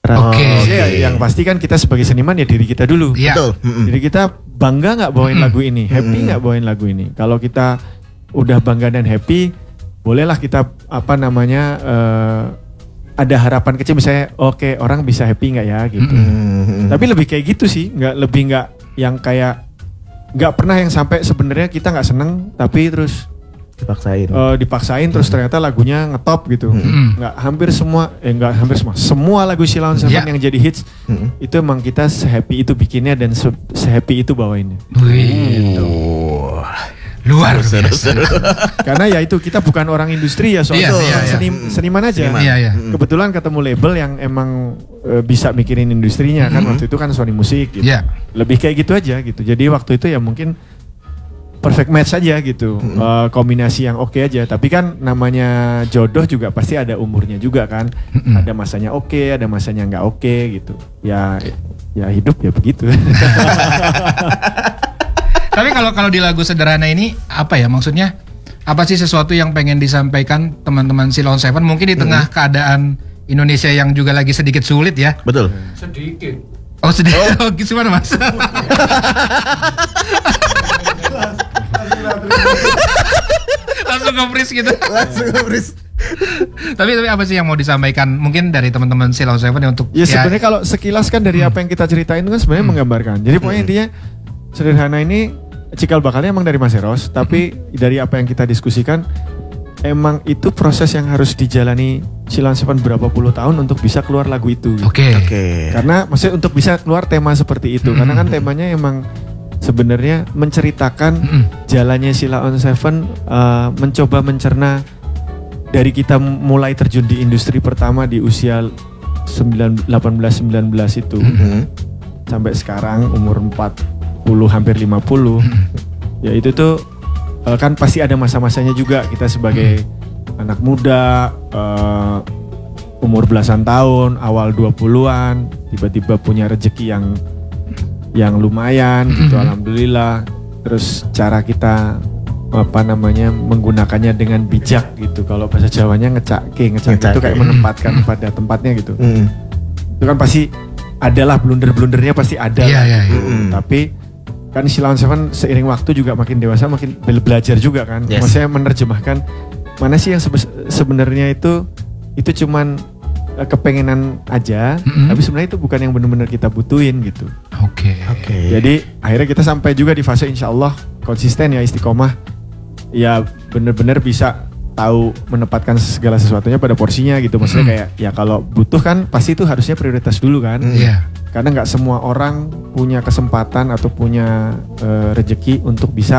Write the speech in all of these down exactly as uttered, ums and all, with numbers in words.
Oke. Okay. Ya, yang pasti kan kita sebagai seniman ya diri kita dulu. Ya. Betul. Mm-mm. Diri kita bangga nggak bawain Mm-mm. lagu ini, happy Mm-mm. nggak bawain lagu ini. Kalau kita udah bangga dan happy, bolehlah kita apa namanya uh, ada harapan kecil misalnya, oke okay, orang bisa happy nggak ya gitu. Mm-mm. Tapi lebih kayak gitu sih, nggak lebih nggak yang kayak nggak pernah yang sampai sebenarnya kita nggak seneng tapi terus Dipaksain. uh, dipaksain terus ternyata lagunya ngetop gitu. Mm-mm. Nggak hampir semua, eh nggak hampir semua, semua lagu Sheila on Seven Ya. yang jadi hits Mm-mm. itu emang kita se-happy itu bikinnya dan se- se-happy itu bawainnya. Wih, Oh. luar Seru, biasa. seru. Karena ya itu kita bukan orang industri ya soalnya Iya, iya, iya. seni- seniman aja. Seniman. Iya, iya. Mm-mm. Kebetulan ketemu label yang emang e, bisa mikirin industrinya kan waktu itu kan Sony Music gitu. Iya. Lebih kayak gitu aja gitu. Jadi waktu itu ya mungkin perfect match aja gitu. Mm-mm. E, kombinasi yang oke aja. Tapi kan namanya jodoh juga pasti ada umurnya juga kan. Mm-mm. Ada masanya oke, ada masanya nggak oke gitu. Ya ya hidup ya begitu. Tapi kalau kalau di lagu sederhana ini apa ya maksudnya? Apa sih sesuatu yang pengen disampaikan teman-teman Sheila on Seven mungkin di tengah keadaan Indonesia yang juga lagi sedikit sulit ya? Betul. Sedikit. Oh sedikit. Oh, gimana Mas? Langsung nge-freeze gitu. Langsung nge-freeze. tapi tapi apa sih yang mau disampaikan mungkin dari teman-teman Sheila on Seven ya untuk Ya sebenarnya kalau sekilas kan dari apa yang kita ceritain itu kan sebenarnya menggambarkan. Jadi pokoknya intinya sederhana ini cikal bakalnya emang dari Mas Eros, tapi dari apa yang kita diskusikan emang itu proses yang harus dijalani Sheila on Seven berapa puluh tahun untuk bisa keluar lagu itu. Oke. Oke. Karena maksudnya untuk bisa keluar tema seperti itu, karena kan temanya emang sebenarnya menceritakan Mm-mm. jalannya Sheila on Seven uh, mencoba mencerna dari kita mulai terjun di industri pertama di usia sembilan, delapan belas sembilan belas itu Mm-mm. sampai sekarang umur empat puluh hampir lima puluh. Ya itu tuh uh, kan pasti ada masa-masanya juga kita sebagai anak muda uh, umur belasan tahun, awal dua puluhan, tiba-tiba punya rezeki yang yang lumayan gitu, alhamdulillah. Terus cara kita apa namanya menggunakannya dengan bijak gitu. Kalau bahasa Jawanya ngecake, ngecake itu Ngecake. kayak menempatkan pada tempatnya gitu. Mm. Itu kan pasti adalah blunder-blundernya pasti ada. Iya, lah, iya, gitu. iya. Tapi kan Sheila on Seven seiring waktu juga makin dewasa makin be- belajar juga kan. Yes. Maksudnya menerjemahkan mana sih yang sebe- sebenarnya itu itu cuman eh, kepengenan aja, Mm-mm. tapi sebenarnya itu bukan yang benar-benar kita butuhin gitu. Oke. Oke. Jadi akhirnya kita sampai juga di fase insya Allah konsisten ya istiqomah. Ya benar-benar bisa tahu menempatkan segala sesuatunya pada porsinya gitu. Maksudnya Mm. kayak ya kalau butuh kan pasti itu harusnya prioritas dulu kan. Mm. Iya. Karena nggak semua orang punya kesempatan atau punya eh, rezeki untuk bisa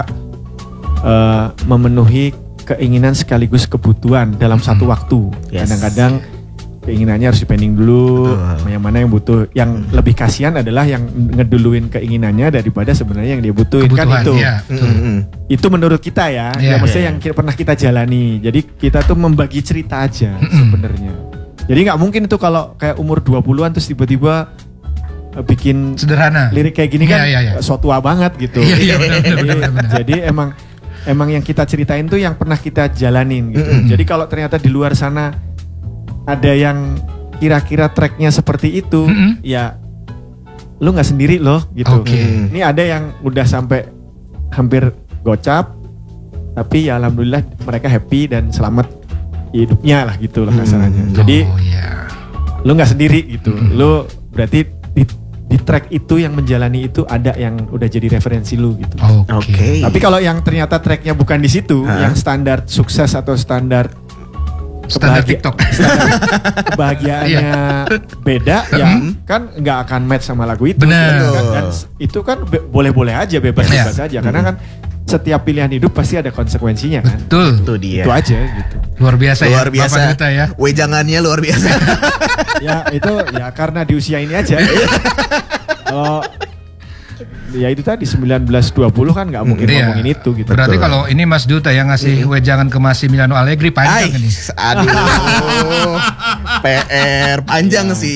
eh, memenuhi keinginan sekaligus kebutuhan dalam satu waktu. Yes. Kadang-kadang keinginannya harus dipending dulu, Betul. yang mana yang butuh. Yang lebih kasihan adalah yang ngeduluin keinginannya daripada sebenarnya yang dia butuhin. Kan Kebutuhan, itu. iya. betul. Mm-mm. Itu menurut kita ya, Iya. ya maksudnya Iya. yang ki- pernah kita jalani. Jadi kita tuh membagi cerita aja Mm-mm. sebenarnya. Jadi nggak mungkin itu kalau kayak umur dua puluhan terus tiba-tiba eh, bikin Sederhana. lirik kayak gini kan Iya, iya, iya. so tua banget gitu. Iya, iya, benar, benar, Jadi- benar, benar. Jadi emang emang yang kita ceritain tuh yang pernah kita jalanin gitu. Mm-mm. Jadi kalau ternyata di luar sana ada yang kira-kira tracknya seperti itu, Mm-mm. ya lu nggak sendiri loh gitu. Oke. Ini ada yang udah sampai hampir gocap, tapi ya alhamdulillah mereka happy dan selamat hidupnya lah gitu lah kasarannya. Hmm. Jadi Oh iya. lu nggak sendiri gitu. Mm. Lu berarti di, di track itu yang menjalani itu ada yang udah jadi referensi lu gitu. Oke. Oke. Tapi kalau yang ternyata tracknya bukan di situ, Hah? yang standar sukses atau standar Standar kebahagia- TikTok. standar kebahagiaannya beda, ya kan nggak akan match sama lagu itu. Benar. Kan, dan itu kan be- boleh-boleh aja, bebas-bebas aja. Karena kan setiap pilihan hidup pasti ada konsekuensinya kan. Betul. Itu dia. Itu aja gitu. Luar biasa ya. Luar biasa. Bapak Duta ya. Wejangannya luar biasa. Ya itu ya karena di usia ini aja. Kalau ya itu tadi sembilan belas dua puluh kan nggak mungkin Iya. ngomongin itu gitu. Berarti Betul. kalau ini Mas Duta yang ngasih wejangan ke Massimiliano Allegri panjang Ay, ini. aduh. P R panjang sih.